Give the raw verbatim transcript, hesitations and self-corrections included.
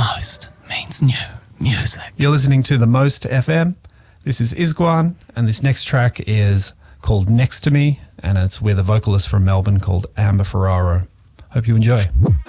most means new music. You're listening to The Most F M. This is Isguan, and this next track is called Next to Me, and it's with a vocalist from Melbourne called Amber Ferraro. Hope you enjoy.